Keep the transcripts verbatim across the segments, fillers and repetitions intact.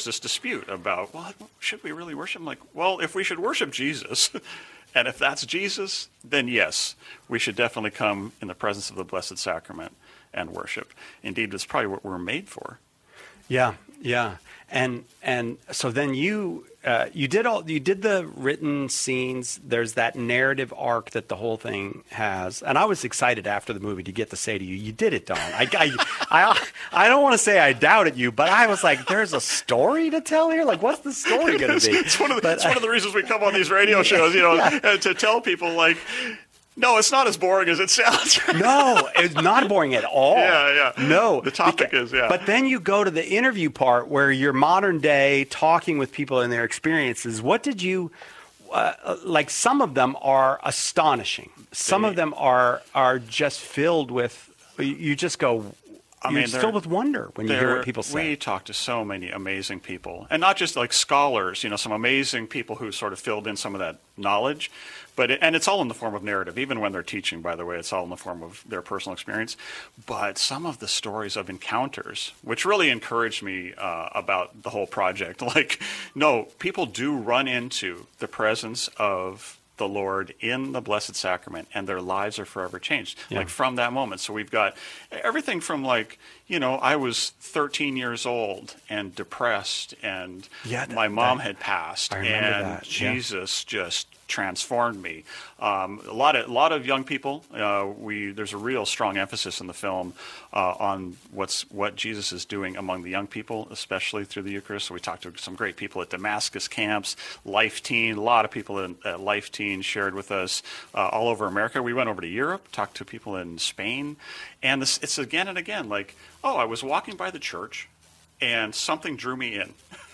this dispute about, well, should we really worship him? Like, well, if we should worship Jesus, and if that's Jesus, then yes, we should definitely come in the presence of the Blessed Sacrament and worship. Indeed, it's probably what we're made for. Yeah, yeah. And and so then you uh, you did all you did the written scenes. There's that narrative arc that the whole thing has, and I was excited after the movie to get to say to you, you did it, Don. I I I, I don't want to say I doubted you, but I was like, there's a story to tell here. Like, what's the story going to be? It's one of the, but, it's one of the reasons we come on these radio shows, you know, yeah. to tell people like. No, it's not as boring as it sounds. No, it's not boring at all. Yeah, yeah. No. The topic because, is, yeah. But then you go to the interview part where you're modern day talking with people and their experiences. What did you, uh, like some of them are astonishing. Some they, of them are are just filled with, you just go, I mean, you're filled with wonder when you hear what people say. We talk to so many amazing people, and not just like scholars, you know, some amazing people who sort of filled in some of that knowledge. But it, and it's all in the form of narrative. Even when they're teaching, by the way, it's all in the form of their personal experience. But some of the stories of encounters, which really encouraged me uh, about the whole project, like, no, people do run into the presence of the Lord in the Blessed Sacrament, and their lives are forever changed, yeah. like from that moment. So we've got everything from like, you know, I was thirteen years old and depressed, and yeah, that, my mom that, had passed, and that. Jesus yeah. just transformed me. Um, a lot of a lot of young people. Uh, we there's a real strong emphasis in the film uh, on what's what Jesus is doing among the young people, especially through the Eucharist. So we talked to some great people at Damascus camps, Life Teen. A lot of people in uh, Life Teen shared with us uh, all over America. We went over to Europe, talked to people in Spain, and this, it's again and again like, oh, I was walking by the church, and something drew me in.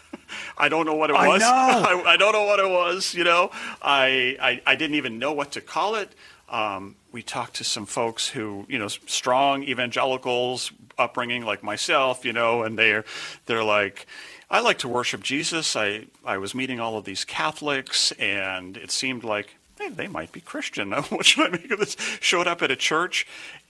I don't know what it was. I, know. I, I don't know what it was, you know. I, I, I didn't even know what to call it. Um, we talked to some folks who, you know, strong evangelicals, upbringing like myself, you know, and they're they're like, I like to worship Jesus. I, I was meeting all of these Catholics, and it seemed like, hey, they might be Christian. What should I make of this? Showed up at a church,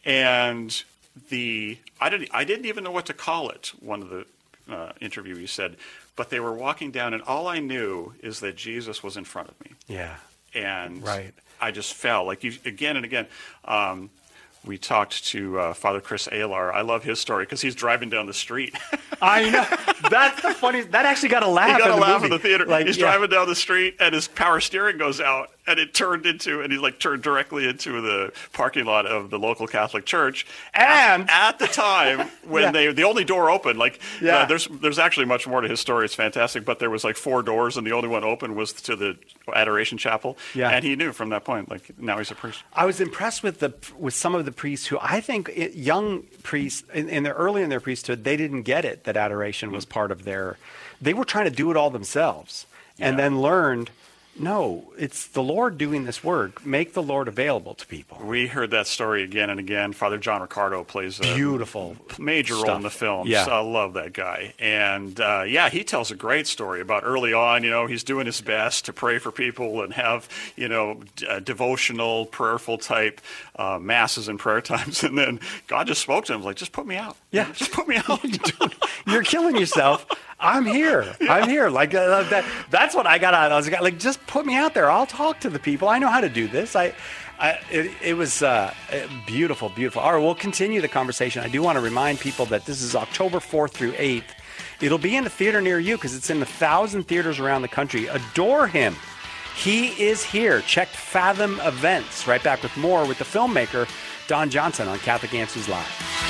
and the I didn't I didn't even know what to call it. One of the uh, interviewees said, but they were walking down, and all I knew is that Jesus was in front of me. Yeah. And right. I just fell. Like you, again and again, um, we talked to uh, Father Chris Alar. I love his story because he's driving down the street. I know. That's the funniest. That actually got a laugh. He got in a the laugh movie. in the theater. Like, he's yeah. driving down the street, and his power steering goes out, and it turned into, and he like turned directly into the parking lot of the local Catholic church. And at, at the time when yeah. they, the only door open, like yeah. uh, there's there's actually much more to his story. It's fantastic, but there was like four doors, and the only one open was to the Adoration Chapel. Yeah. And he knew from that point, like now he's a priest. I was impressed with the with some of the priests who I think it, young priests in, in their early in their priesthood, they didn't get it that adoration was part of their. They were trying to do it all themselves, and yeah. then learned. No, it's the Lord doing this work. Make the Lord available to people. We heard that story again and again. Father John Ricardo plays a beautiful major stuff. role in the film. Yeah. So I love that guy. And uh, yeah, he tells a great story about early on, you know, he's doing his best to pray for people and have, you know, d- uh, devotional, prayerful type uh, masses and prayer times. And then God just spoke to him like, just put me out. Yeah. Just put me out. You're killing yourself. I'm here. Yeah. I'm here. Like uh, that. That's what I got out. I was like, just put me out there. I'll talk to the people. I know how to do this. I, I it, it was uh, beautiful, beautiful. All right, we'll continue the conversation. I do want to remind people that this is October fourth through eighth. It'll be in a theater near you because it's in a thousand theaters around the country. Adore him. He is here. Check Fathom Events. Right back with more with the filmmaker, Don Johnson, on Catholic Answers Live.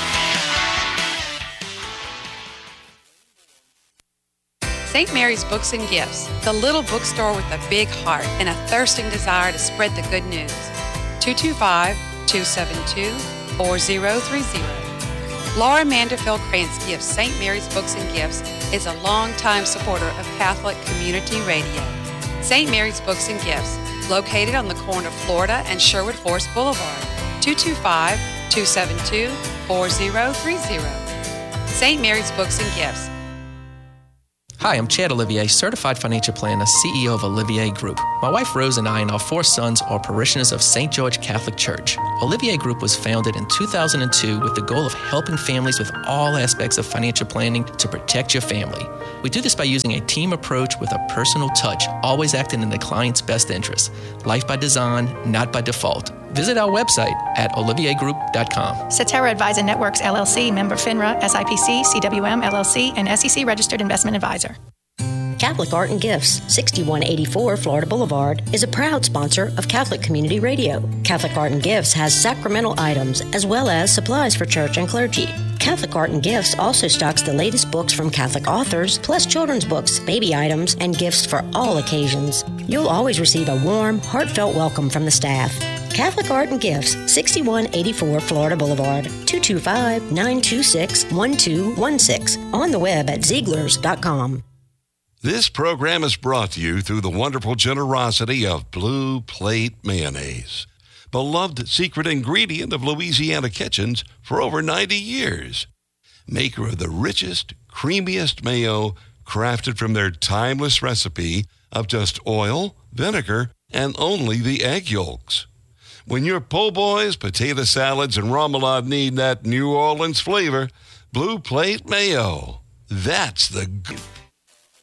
Saint Mary's Books and Gifts, the little bookstore with a big heart and a thirsting desire to spread the good news. two two five, two seven two, four zero three zero. Laura Manderfield Krantz gives Saint Mary's Books and Gifts is a longtime supporter of Catholic Community Radio. Saint Mary's Books and Gifts, located on the corner of Florida and Sherwood Forest Boulevard, two two five, two seven two, four zero three zero. Saint Mary's Books and Gifts. Hi, I'm Chad Olivier, certified financial planner, C E O of Olivier Group. My wife Rose and I and our four sons are parishioners of Saint George Catholic Church. Olivier Group was founded in two thousand two with the goal of helping families with all aspects of financial planning to protect your family. We do this by using a team approach with a personal touch, always acting in the client's best interest. Life by design, not by default. Visit our website at olivier group dot com. Cetera Advisor Networks, L L C, member FINRA, S I P C, C W M, L L C, and S E C registered investment advisor. Catholic Art and Gifts, sixty-one eighty-four Florida Boulevard, is a proud sponsor of Catholic Community Radio. Catholic Art and Gifts has sacramental items as well as supplies for church and clergy. Catholic Art and Gifts also stocks the latest books from Catholic authors, plus children's books, baby items, and gifts for all occasions. You'll always receive a warm, heartfelt welcome from the staff. Catholic Art and Gifts, sixty-one eighty-four Florida Boulevard, two two five, nine two six, one two one six. On the web at Zieglers dot com. This program is brought to you through the wonderful generosity of Blue Plate Mayonnaise, beloved secret ingredient of Louisiana kitchens for over ninety years. Maker of the richest, creamiest mayo crafted from their timeless recipe of just oil, vinegar, and only the egg yolks. When your po' boys, potato salads, and remoulade need that New Orleans flavor, Blue Plate Mayo. That's the good.